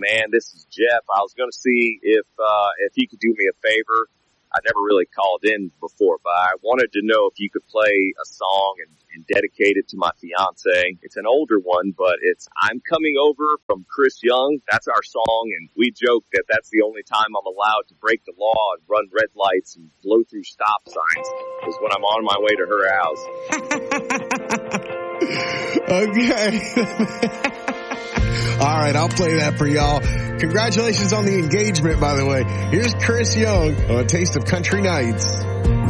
man, this is Jeff. I was going to see if you could do me a favor. I never really called in before, but I wanted to know if you could play a song and dedicate it to my fiance. It's an older one, but it's I'm Coming Over from Chris Young. That's our song, and we joke that that's the only time I'm allowed to break the law and run red lights and blow through stop signs is when I'm on my way to her house. Okay. All right, I'll play that for y'all. Congratulations on the engagement, by the way. Here's Chris Young on Taste of Country Nights.